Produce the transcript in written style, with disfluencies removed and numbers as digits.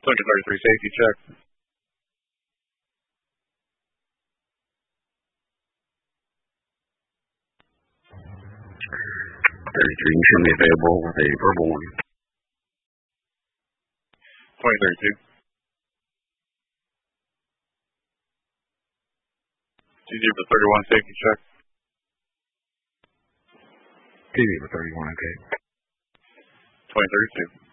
Lincoln 33 safety check. 33 extremely available with a verbal warning. 2032. TG for 31 safety check. TV for 31, okay. 2032.